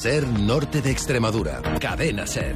Ser Norte de Extremadura. Cadena Ser.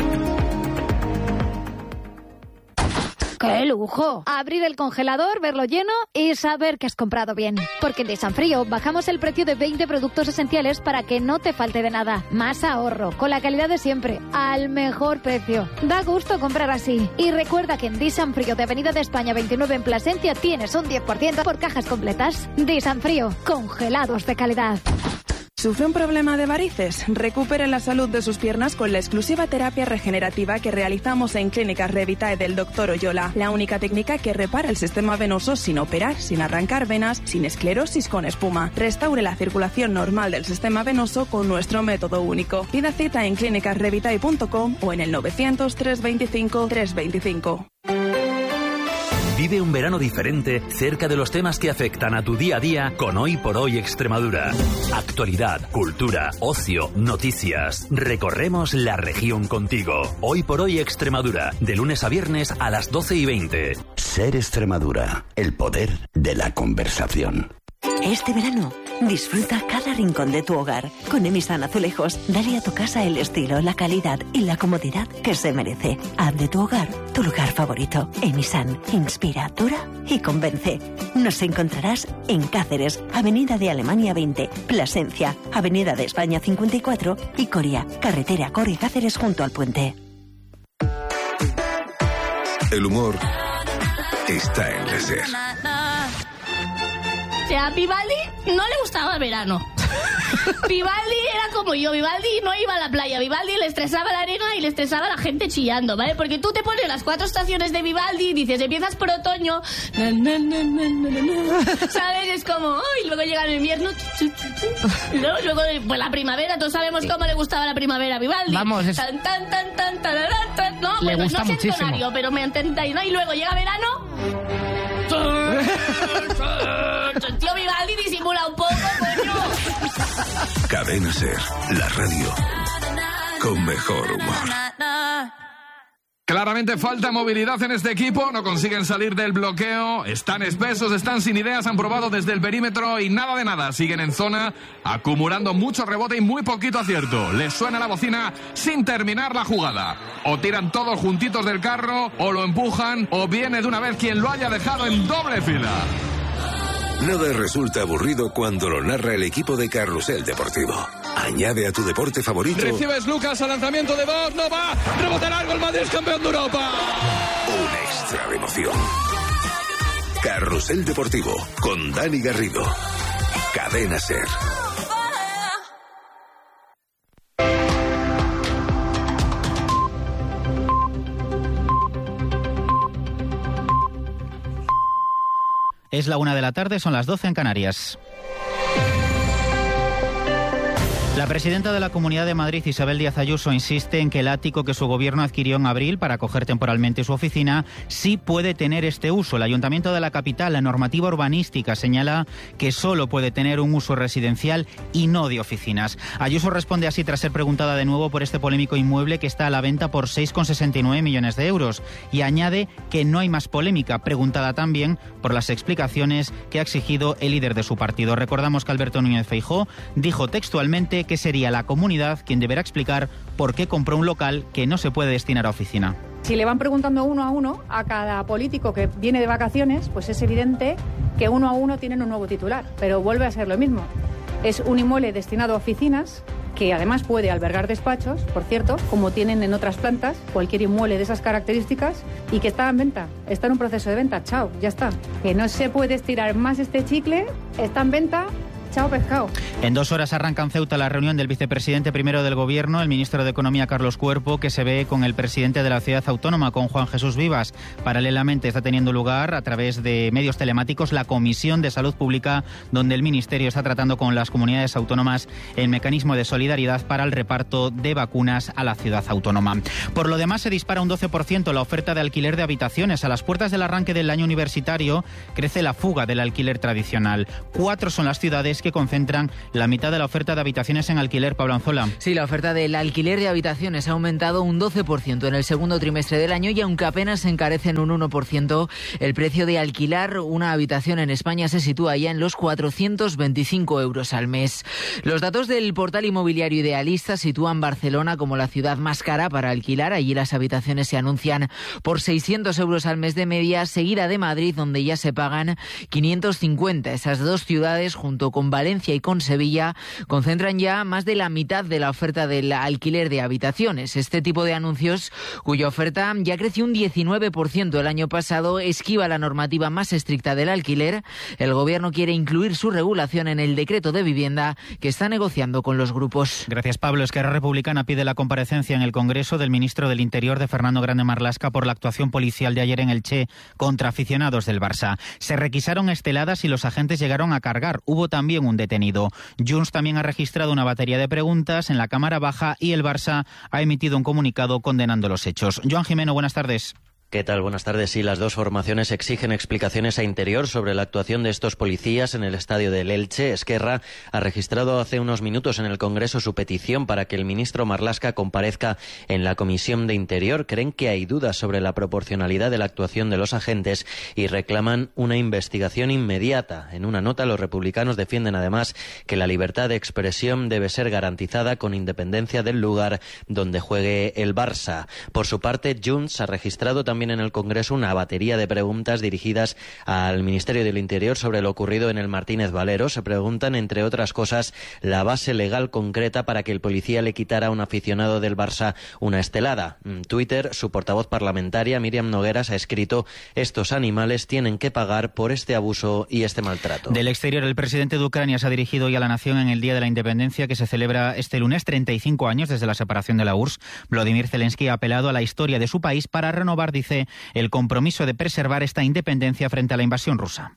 ¡Qué lujo! Abrir el congelador, verlo lleno y saber que has comprado bien. Porque en Disanfrío bajamos el precio de 20 productos esenciales para que no te falte de nada. Más ahorro, con la calidad de siempre, al mejor precio. Da gusto comprar así. Y recuerda que en Disanfrío de Avenida de España 29 en Plasencia tienes un 10% por cajas completas. Disanfrío, congelados de calidad. ¿Sufre un problema de varices? Recupere la salud de sus piernas con la exclusiva terapia regenerativa que realizamos en Clínicas Revitae del Dr. Oyola. La única técnica que repara el sistema venoso sin operar, sin arrancar venas, sin esclerosis con espuma. Restaure la circulación normal del sistema venoso con nuestro método único. Pida cita en clínicasrevitae.com o en el 900 325 325. Vive un verano diferente cerca de los temas que afectan a tu día a día con Hoy por Hoy Extremadura. Actualidad, cultura, ocio, noticias. Recorremos la región contigo. Hoy por Hoy Extremadura, de lunes a viernes a las 12:20. Ser Extremadura, el poder de la conversación. Este verano, disfruta cada rincón de tu hogar. Con Emisan Azulejos, dale a tu casa el estilo, la calidad y la comodidad que se merece. Haz de tu hogar tu lugar favorito. Emisan inspira, dura y convence. Nos encontrarás en Cáceres, Avenida de Alemania 20, Plasencia, Avenida de España 54 y Coria, carretera Coria-Cáceres junto al puente. El humor está en la SER. O sea, a Vivaldi no le gustaba el verano. Vivaldi era como yo. Vivaldi no iba a la playa. Vivaldi le estresaba la arena y le estresaba la gente chillando, ¿vale? Porque tú te pones las 4 estaciones de Vivaldi y dices, empiezas por otoño, ¿sabes? Es como, y luego llega el invierno, y luego pues la primavera. Todos sabemos cómo le gustaba la primavera a Vivaldi. Vamos, es... No, le bueno, gusta no sé muchísimo. el horario, pero me entendáis, ¿no? Y luego llega verano. Tío, Vivaldi disimula un poco, coño. Cadena Ser, la radio con mejor humor. Claramente falta movilidad en este equipo, no consiguen salir del bloqueo, están espesos, están sin ideas, han probado desde el perímetro y nada de nada, siguen en zona, acumulando mucho rebote y muy poquito acierto. Les suena la bocina sin terminar la jugada. O tiran todos juntitos del carro, o lo empujan, o viene de una vez quien lo haya dejado en doble fila. Nada resulta aburrido cuando lo narra el equipo de Carrusel Deportivo. Añade a tu deporte favorito. Recibes Lucas al lanzamiento de Bosch, no va, rebote largo, el Madrid es campeón de Europa. Un extra de emoción. Carrusel Deportivo con Dani Garrido. Cadena Ser. Es la 1 de la tarde, son las 12 en Canarias. La presidenta de la Comunidad de Madrid, Isabel Díaz Ayuso, insiste en que el ático que su gobierno adquirió en abril para acoger temporalmente su oficina sí puede tener este uso. El Ayuntamiento de la capital, la normativa urbanística, señala que solo puede tener un uso residencial y no de oficinas. Ayuso responde así tras ser preguntada de nuevo por este polémico inmueble que está a la venta por 6,69 millones de euros y añade que no hay más polémica, preguntada también por las explicaciones que ha exigido el líder de su partido. Recordamos que Alberto Núñez Feijóo dijo textualmente que sería la comunidad quien deberá explicar por qué compró un local que no se puede destinar a oficina. Si le van preguntando uno a uno a cada político que viene de vacaciones, pues es evidente que uno a uno tienen un nuevo titular, pero vuelve a ser lo mismo. Es un inmueble destinado a oficinas que además puede albergar despachos, por cierto, como tienen en otras plantas, cualquier inmueble de esas características, y que está en venta, está en un proceso de venta, chao, ya está. Que no se puede estirar más este chicle, está en venta. Chao, pescado. En 2 horas arranca en Ceuta la reunión del vicepresidente primero del Gobierno, el ministro de Economía Carlos Cuerpo, que se ve con el presidente de la ciudad autónoma, con Juan Jesús Vivas. Paralelamente está teniendo lugar, a través de medios telemáticos, la Comisión de Salud Pública, donde el Ministerio está tratando con las comunidades autónomas el mecanismo de solidaridad para el reparto de vacunas a la ciudad autónoma. Por lo demás, se dispara un 12% la oferta de alquiler de habitaciones. A las puertas del arranque del año universitario crece la fuga del alquiler tradicional. 4 son las ciudades que que concentran la mitad de la oferta de habitaciones en alquiler. Pablo Anzola. Sí, la oferta del alquiler de habitaciones ha aumentado un 12% en el segundo trimestre del año y aunque apenas se encarece en un 1%, el precio de alquilar una habitación en España se sitúa ya en los 425 euros al mes. Los datos del portal inmobiliario Idealista sitúan Barcelona como la ciudad más cara para alquilar. Allí las habitaciones se anuncian por 600 euros al mes de media, seguida de Madrid, donde ya se pagan 550. Esas dos ciudades, junto con Valencia y con Sevilla, concentran ya más de la mitad de la oferta del alquiler de habitaciones. Este tipo de anuncios, cuya oferta ya creció un 19% el año pasado, esquiva la normativa más estricta del alquiler. El Gobierno quiere incluir su regulación en el decreto de vivienda que está negociando con los grupos. Gracias, Pablo. Esquerra Republicana pide la comparecencia en el Congreso del ministro del Interior, de Fernando Grande Marlaska, por la actuación policial de ayer en Elche contra aficionados del Barça. Se requisaron esteladas y los agentes llegaron a cargar. Hubo también un detenido. Junts también ha registrado una batería de preguntas en la Cámara Baja y el Barça ha emitido un comunicado condenando los hechos. Joan Jimeno, buenas tardes. ¿Qué tal? Buenas tardes. Sí, las dos formaciones exigen explicaciones a Interior sobre la actuación de estos policías en el estadio del Elche. Esquerra ha registrado hace unos minutos en el Congreso su petición para que el ministro Marlaska comparezca en la Comisión de Interior. Creen que hay dudas sobre la proporcionalidad de la actuación de los agentes y reclaman una investigación inmediata. En una nota, los republicanos defienden además que la libertad de expresión debe ser garantizada con independencia del lugar donde juegue el Barça. Por su parte, Junts ha registrado también en el Congreso una batería de preguntas dirigidas al Ministerio del Interior sobre lo ocurrido en el Martínez Valero. Se preguntan, entre otras cosas, la base legal concreta para que el policía le quitara a un aficionado del Barça una estelada. En Twitter, su portavoz parlamentaria, Míriam Nogueras, ha escrito: estos animales tienen que pagar por este abuso y este maltrato. Del exterior, el presidente de Ucrania se ha dirigido hoy a la nación en el Día de la Independencia, que se celebra este lunes, 35 años desde la separación de la URSS. Volodymyr Zelensky ha apelado a la historia de su país para renovar, dice, el compromiso de preservar esta independencia frente a la invasión rusa.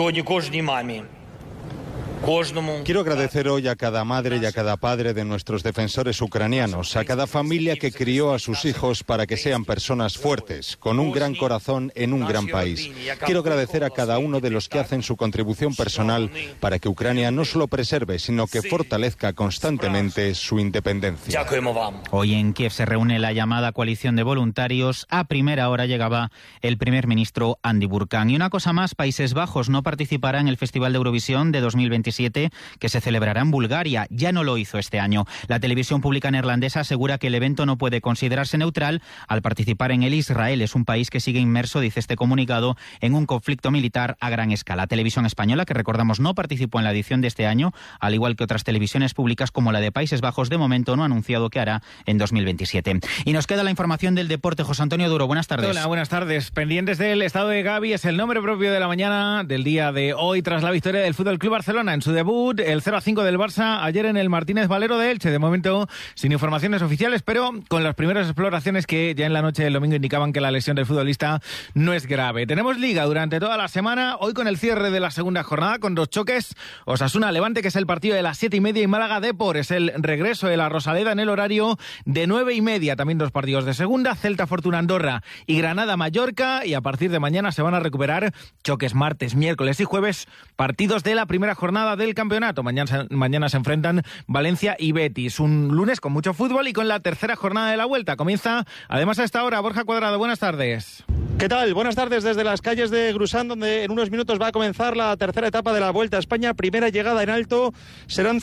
Quiero agradecer hoy a cada madre y a cada padre de nuestros defensores ucranianos, a cada familia que crió a sus hijos para que sean personas fuertes, con un gran corazón en un gran país. Quiero agradecer a cada uno de los que hacen su contribución personal para que Ucrania no solo preserve, sino que fortalezca constantemente su independencia. Hoy en Kiev se reúne la llamada coalición de voluntarios. A primera hora llegaba el primer ministro Andy Burkan. Y una cosa más, Países Bajos no participará en el Festival de Eurovisión de 2027, que se celebrará en Bulgaria. Ya no lo hizo este año. La televisión pública neerlandesa asegura que el evento no puede considerarse neutral al participar en él Israel. Es un país que sigue inmerso, dice este comunicado, en un conflicto militar a gran escala. Televisión Española, que recordamos no participó en la edición de este año, al igual que otras televisiones públicas como la de Países Bajos, de momento no ha anunciado qué hará en 2027. Y nos queda la información del deporte. José Antonio Duro, buenas tardes. Hola, buenas tardes. Pendientes del estado de Gavi, es el nombre propio de la mañana del día de hoy tras la victoria del Fútbol Club Barcelona en su debut, el 0-5 del Barça ayer en el Martínez Valero de Elche. De momento sin informaciones oficiales, pero con las primeras exploraciones que ya en la noche del domingo indicaban que la lesión del futbolista no es grave. Tenemos liga durante toda la semana, hoy con el cierre de la segunda jornada con dos choques: Osasuna-Levante, que es el partido de las 7:30, y Málaga-Depor es el regreso de la Rosaleda en el horario de 9:30. También dos partidos de segunda: Celta-Fortuna-Andorra y Granada-Mallorca, y a partir de mañana se van a recuperar choques martes, miércoles y jueves, partidos de la primera jornada del campeonato. Mañana se enfrentan Valencia y Betis. Un lunes con mucho fútbol y con la tercera jornada de la Vuelta. Comienza además a esta hora Borja Cuadrado. Buenas tardes. ¿Qué tal? Buenas tardes desde las calles de Grusán, donde en unos minutos va a comenzar la tercera etapa de la Vuelta a España. Primera llegada en alto, serán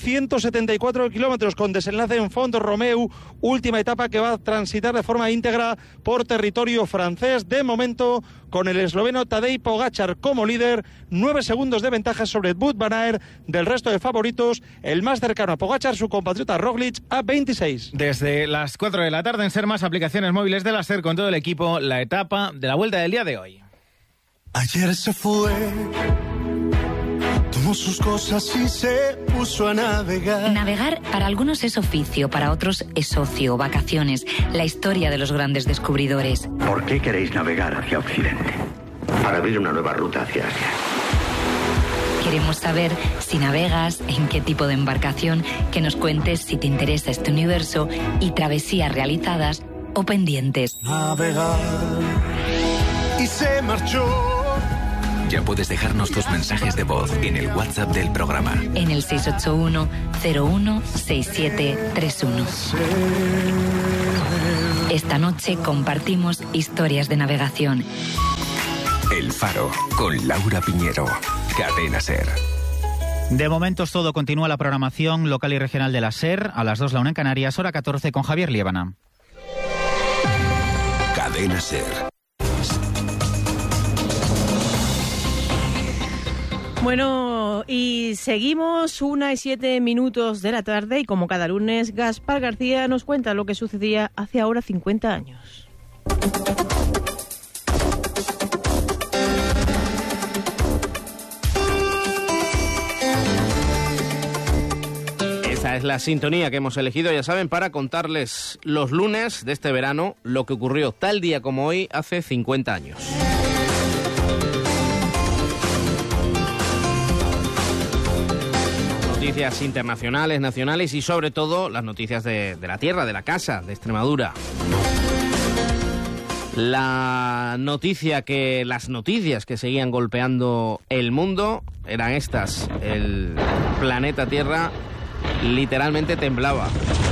174 kilómetros con desenlace en Font-Romeu. Última etapa que va a transitar de forma íntegra por territorio francés. De momento, con el esloveno Tadej Pogačar como líder, 9 segundos de ventaja sobre Wout van Aert. Del resto de favoritos, el más cercano a Pogačar, su compatriota Roglic, a 26. Desde las 4 de la tarde en Ser Más, aplicaciones móviles de la SER con todo el equipo, la etapa de la Vuelta del día de hoy. Ayer se fue, tomó sus cosas y se puso a navegar. Navegar para algunos es oficio, para otros es ocio, vacaciones, la historia de los grandes descubridores. ¿Por qué queréis navegar hacia Occidente? Para abrir una nueva ruta hacia Asia. Queremos saber si navegas, en qué tipo de embarcación, que nos cuentes si te interesa este universo y travesías realizadas o pendientes. Navegar y se marchó Ya puedes dejarnos tus mensajes de voz en el WhatsApp del programa. En el 681-016731. Esta noche compartimos historias de navegación. El Faro, con Laura Piñero. Cadena SER. De momento es todo. Continúa la programación local y regional de la SER. A las 2 la 1 en Canarias, hora 14 con Javier Liébana. Cadena SER. Bueno, y seguimos 1:07 de la tarde y como cada lunes, Gaspar García nos cuenta lo que sucedía hace ahora 50 años. Esta es la sintonía que hemos elegido, ya saben, para contarles los lunes de este verano lo que ocurrió tal día como hoy hace 50 años. Noticias internacionales, nacionales y sobre todo las noticias de la tierra, de la casa, de Extremadura. Las noticias que seguían golpeando el mundo eran estas. El planeta Tierra literalmente temblaba.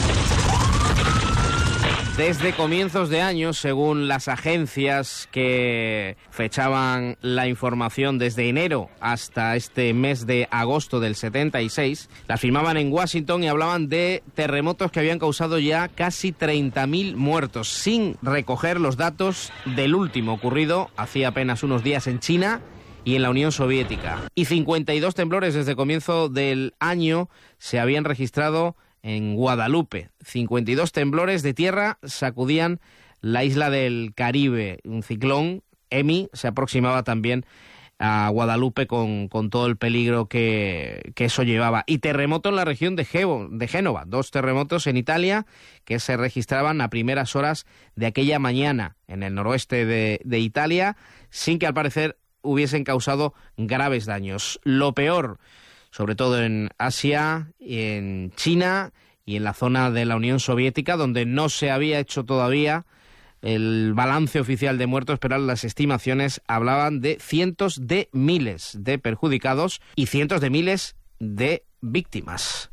Desde comienzos de año, según las agencias que fechaban la información desde enero hasta este mes de agosto del 76, las firmaban en Washington y hablaban de terremotos que habían causado ya casi 30.000 muertos, sin recoger los datos del último ocurrido hacía apenas unos días en China y en la Unión Soviética. Y 52 temblores desde comienzo del año se habían registrado en Guadalupe. 52 temblores de tierra sacudían la isla del Caribe. Un ciclón, Emi, se aproximaba también a Guadalupe con todo el peligro que eso llevaba. Y terremoto en la región de Génova. 2 terremotos en Italia que se registraban a primeras horas de aquella mañana en el noroeste de Italia, sin que al parecer hubiesen causado graves daños. Lo peor, sobre todo en Asia, en China y en la zona de la Unión Soviética, donde no se había hecho todavía el balance oficial de muertos, pero las estimaciones hablaban de cientos de miles de perjudicados y cientos de miles de víctimas.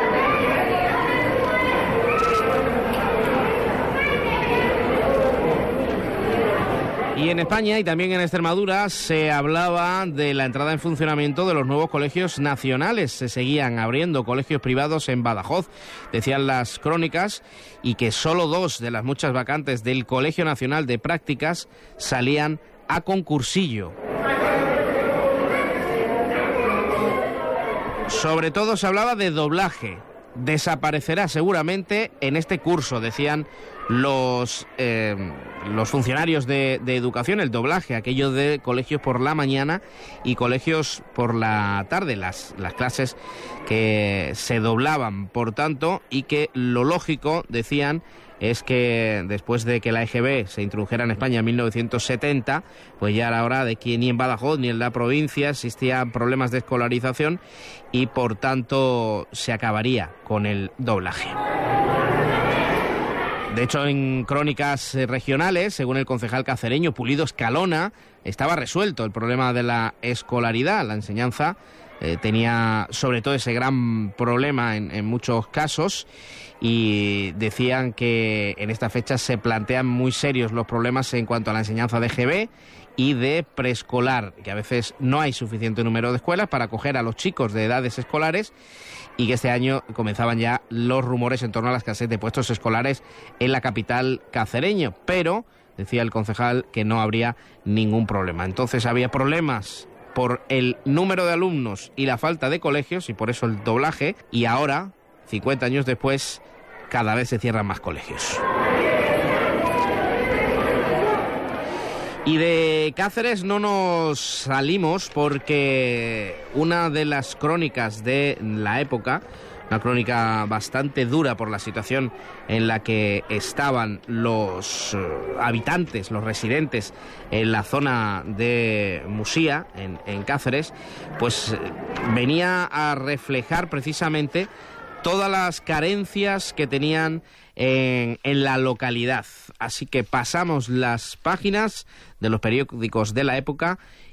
Y en España y también en Extremadura se hablaba de la entrada en funcionamiento de los nuevos colegios nacionales. Se seguían abriendo colegios privados en Badajoz, decían las crónicas, y que solo 2 de las muchas vacantes del Colegio Nacional de Prácticas salían a concursillo. Sobre todo se hablaba de doblaje. Desaparecerá seguramente en este curso, decían los funcionarios de educación, el doblaje, aquello de colegios por la mañana y colegios por la tarde, las clases que se doblaban, por tanto, y que lo lógico, decían, es que después de que la EGB se introdujera en España en 1970, pues ya era hora de que ni en Badajoz ni en la provincia existían problemas de escolarización y por tanto se acabaría con el doblaje. De hecho, en crónicas regionales, según el concejal cacereño Pulido Escalona, estaba resuelto el problema de la escolaridad. La enseñanza tenía sobre todo ese gran problema en muchos casos, y decían que en esta fecha se plantean muy serios los problemas en cuanto a la enseñanza de GB y de preescolar, que a veces no hay suficiente número de escuelas para acoger a los chicos de edades escolares, y que este año comenzaban ya los rumores en torno a la escasez de puestos escolares en la capital cacereña, pero decía el concejal que no habría ningún problema. Entonces había problemas por el número de alumnos y la falta de colegios, y por eso el doblaje, y ahora, 50 años después, cada vez se cierran más colegios. Y de Cáceres no nos salimos porque una de las crónicas de la época, una crónica bastante dura por la situación en la que estaban los habitantes, los residentes en la zona de Musía, en Cáceres, pues venía a reflejar precisamente todas las carencias que tenían en la localidad. Así que pasamos las páginas de los periódicos de la época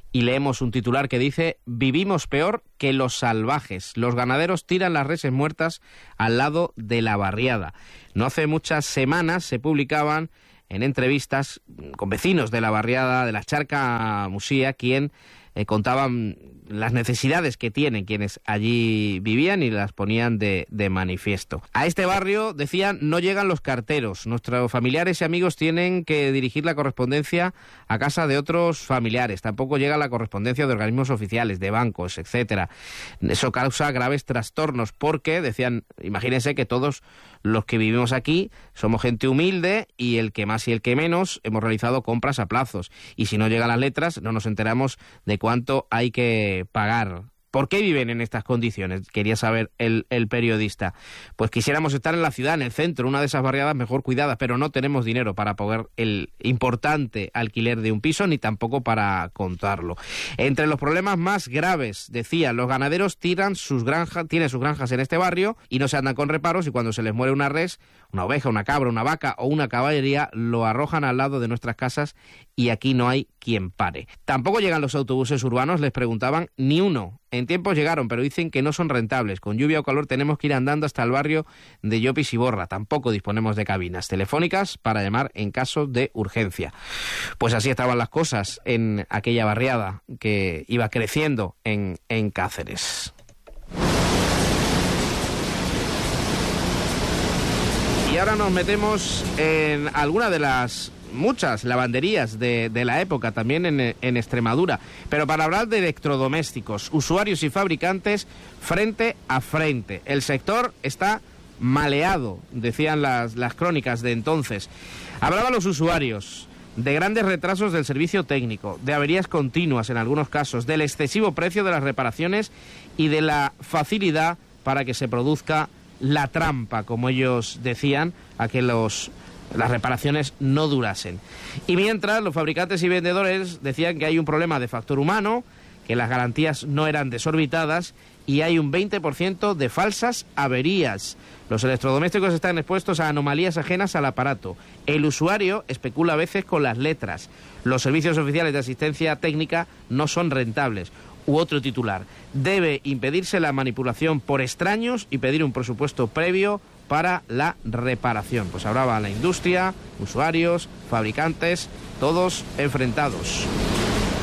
y leemos un titular que dice: vivimos peor que los salvajes. Los ganaderos tiran las reses muertas al lado de la barriada. No hace muchas semanas se publicaban en entrevistas con vecinos de la barriada de la Charca Musía, quien contaban las necesidades que tienen quienes allí vivían y las ponían de manifiesto. A este barrio, decían, no llegan los carteros. Nuestros familiares y amigos tienen que dirigir la correspondencia a casa de otros familiares. Tampoco llega la correspondencia de organismos oficiales, de bancos, etcétera. Eso causa graves trastornos porque, decían, imagínense que todos los que vivimos aquí somos gente humilde y el que más y el que menos hemos realizado compras a plazos. Y si no llegan las letras, no nos enteramos de cuánto hay que pagar. ¿Por qué viven en estas condiciones? Quería saber el periodista. Pues quisiéramos estar en la ciudad, en el centro, una de esas barriadas mejor cuidadas, pero no tenemos dinero para pagar el importante alquiler de un piso, ni tampoco para contarlo. Entre los problemas más graves, decía, los ganaderos tienen sus granjas en este barrio y no se andan con reparos, y cuando se les muere una res, una oveja, una cabra, una vaca o una caballería, lo arrojan al lado de nuestras casas y aquí no hay quien pare. Tampoco llegan los autobuses urbanos, les preguntaban, ni uno. En tiempos llegaron, pero dicen que no son rentables. Con lluvia o calor tenemos que ir andando hasta el barrio de Llopis y Borra. Tampoco disponemos de cabinas telefónicas para llamar en caso de urgencia. Pues así estaban las cosas en aquella barriada que iba creciendo en Cáceres. Y ahora nos metemos en alguna de las muchas lavanderías de la época, también en Extremadura, pero para hablar de electrodomésticos, usuarios y fabricantes frente a frente. El sector está maleado, decían las crónicas de entonces. Hablaban los usuarios de grandes retrasos del servicio técnico, de averías continuas en algunos casos, del excesivo precio de las reparaciones y de la facilidad para que se produzca la trampa, como ellos decían, a que las reparaciones no durasen. Y mientras, los fabricantes y vendedores decían que hay un problema de factor humano, que las garantías no eran desorbitadas y hay un 20% de falsas averías. Los electrodomésticos están expuestos a anomalías ajenas al aparato. El usuario especula a veces con las letras. Los servicios oficiales de asistencia técnica no son rentables. U otro titular: debe impedirse la manipulación por extraños y pedir un presupuesto previo para la reparación. Pues hablaba la industria, usuarios, fabricantes, todos enfrentados.